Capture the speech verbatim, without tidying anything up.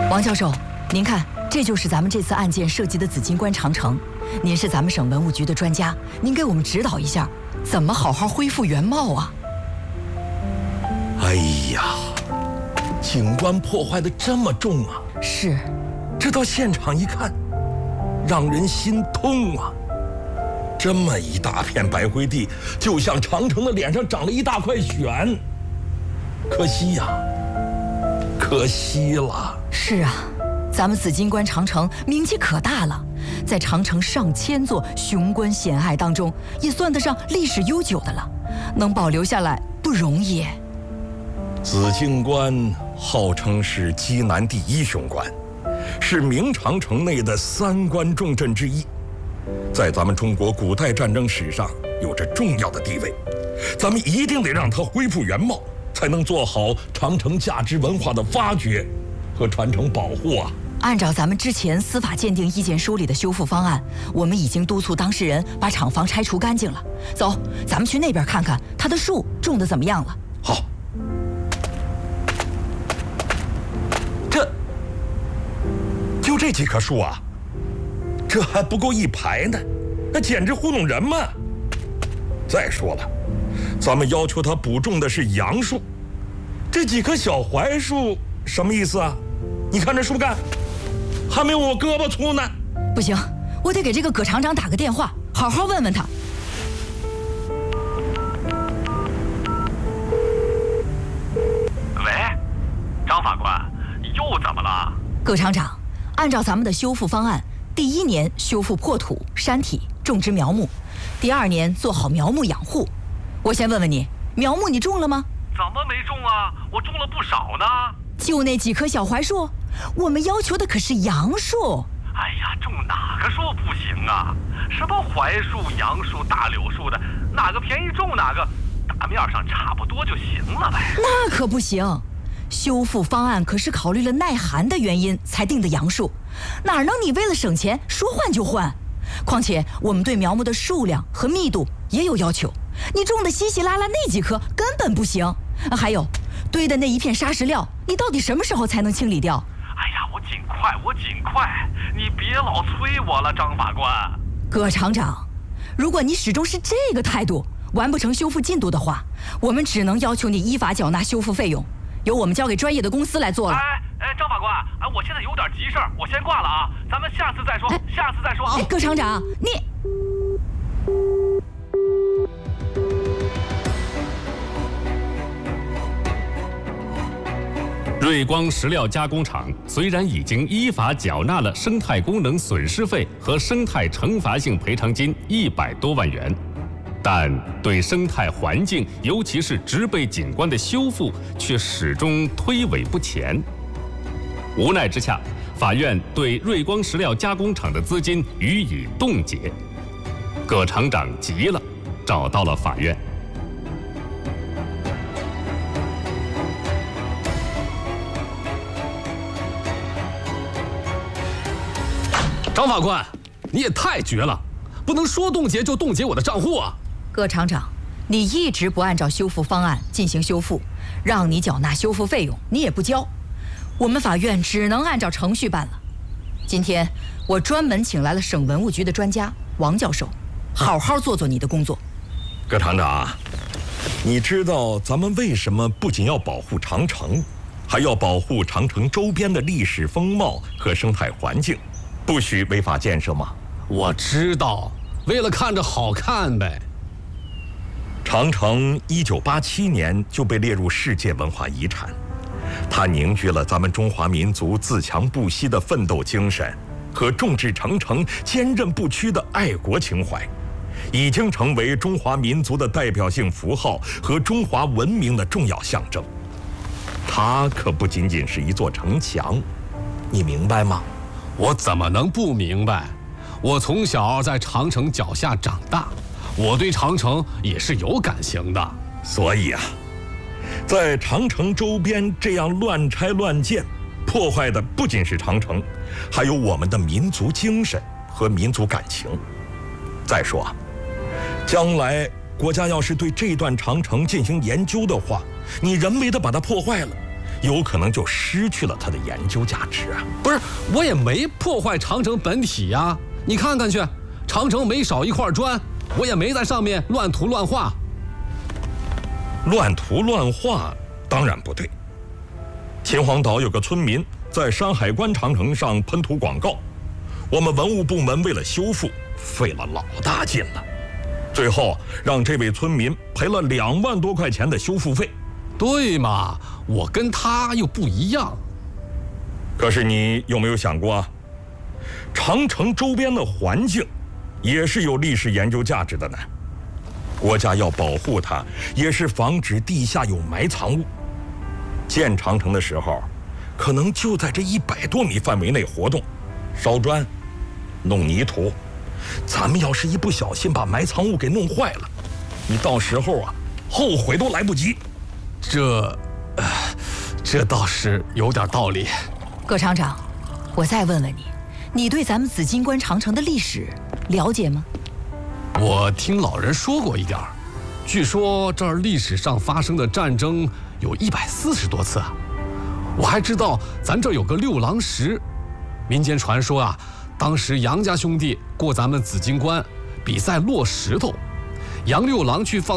王教授，您看，这就是咱们这次案件涉及的紫金关长城。您是咱们省文物局的专家，您给我们指导一下，怎么好好恢复原貌啊？ 哎呀，景观破坏的这么重啊！ 是， 这到现场一看，让人心痛啊！这么一大片白灰地，就像长城的脸上长了一大块癣。可惜呀，可惜了。 是啊，咱们紫金关长城名气可大了，在长城上千座雄关险隘当中，也算得上历史悠久的了，能保留下来不容易。 紫金关号称是畿南第一雄关，是明长城内的三关重镇之一，在咱们中国古代战争史上有着重要的地位。咱们一定得让它恢复原貌，才能做好长城价值文化的发掘和传承保护啊！ 按照咱们之前司法鉴定意见书里的修复方案，我们已经督促当事人把厂房拆除干净了。走，咱们去那边看看它的树种得怎么样了。 好。这就这几棵树啊，这还不够一排呢，那简直糊弄人嘛！再说了，咱们要求他补种的是杨树，这几棵小槐树什么意思啊？你看这树干，还没有我胳膊粗呢。 不行，我得给这个葛厂长打个电话，好好问问他。 喂，张法官，又怎么了？ 葛厂长，按照咱们的修复方案，第一年修复破土山体，种植苗木；第二年做好苗木养护。我先问问你，苗木你种了吗？ 怎么没种啊？我种了不少呢。 就那几棵小槐树，我们要求的可是杨树。 哎呀，种哪个树不行啊？什么槐树、杨树、大柳树的，哪个便宜种哪个，大面上差不多就行了呗。 那可不行，修复方案可是考虑了耐寒的原因才定的杨树，哪能你为了省钱说换就换？况且我们对苗木的数量和密度也有要求，你种的稀稀拉拉那几棵根本不行。还有堆的那一片沙石料，你到底什么时候才能清理掉？ 哎呀，我尽快，我尽快，你别老催我了，张法官。 葛厂长，如果你始终是这个态度，完不成修复进度的话，我们只能要求你依法缴纳修复费用，由我们交给专业的公司来做了。 哎哎，张法官，哎，我现在有点急事儿，我先挂了啊，咱们下次再说，下次再说啊。 哎，葛厂长，你。 瑞光石料加工厂虽然已经依法缴纳了生态功能损失费和生态惩罚性赔偿金一百多万元，但对生态环境，尤其是植被景观的修复，却始终推诿不前。无奈之下，法院对瑞光石料加工厂的资金予以冻结。葛厂长急了，找到了法院。 张法官，你也太绝了，不能说冻结就冻结我的账户啊！ 葛厂长，你一直不按照修复方案进行修复，让你缴纳修复费用，你也不交，我们法院只能按照程序办了。今天我专门请来了省文物局的专家王教授，好好做做你的工作。 葛厂长，你知道咱们为什么不仅要保护长城，还要保护长城周边的历史风貌和生态环境，不许违法建设吗？ 我知道，为了看着好看呗。 长城一九八七年就被列入世界文化遗产，它凝聚了咱们中华民族自强不息的奋斗精神和众志成城、坚韧不屈的爱国情怀，已经成为中华民族的代表性符号和中华文明的重要象征。它可不仅仅是一座城墙，你明白吗？ 我怎么能不明白？我从小在长城脚下长大，我对长城也是有感情的。 所以啊，在长城周边这样乱拆乱建，破坏的不仅是长城，还有我们的民族精神和民族感情。再说啊，将来国家要是对这段长城进行研究的话，你人为的把它破坏了， 有可能就失去了它的研究价值啊。 不是，我也没破坏长城本体呀，你看看去，长城没少一块砖，我也没在上面乱涂乱画。 乱涂乱画当然不对。秦皇岛有个村民在山海关长城上喷涂广告，我们文物部门为了修复费了老大劲了，最后让这位村民赔了两万多块钱的修复费。 对嘛，我跟他又不一样。 可是你有没有想过啊，长城周边的环境也是有历史研究价值的呢？国家要保护它，也是防止地下有埋藏物。建长城的时候，可能就在这一百多米范围内活动，烧砖、弄泥土。咱们要是一不小心把埋藏物给弄坏了，你到时候啊，后悔都来不及。 这，呃、这倒是有点道理。 葛厂长，我再问问你，你对咱们紫金关长城的历史了解吗？ 我听老人说过一点儿，据说这儿历史上发生的战争有一百四十多次。我还知道咱这儿有个六郎石，民间传说啊，当时杨家兄弟过咱们紫金关，比赛落石头，杨六郎去放